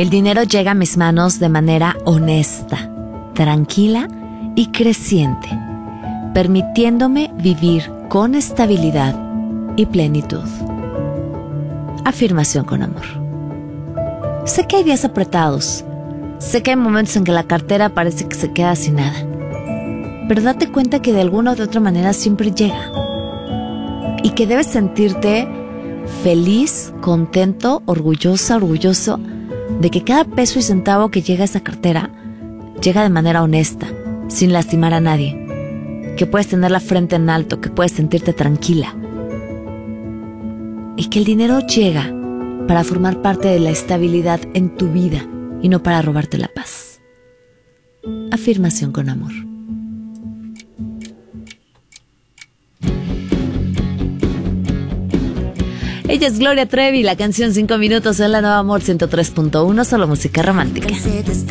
El dinero llega a mis manos de manera honesta, tranquila y creciente, permitiéndome vivir con estabilidad y plenitud. Afirmación con amor. Sé que hay días apretados, sé que hay momentos en que la cartera parece que se queda sin nada, pero date cuenta que de alguna u otra manera siempre llega y que debes sentirte feliz, contento, orgullosa, orgulloso de que cada peso y centavo que llega a esa cartera llega de manera honesta, sin lastimar a nadie, que puedes tener la frente en alto, que puedes sentirte tranquila y que el dinero llega para formar parte de la estabilidad en tu vida y no para robarte la paz. Afirmación con amor. Ella es Gloria Trevi, la canción 5 minutos en La Nueva Amor 103.1, solo música romántica.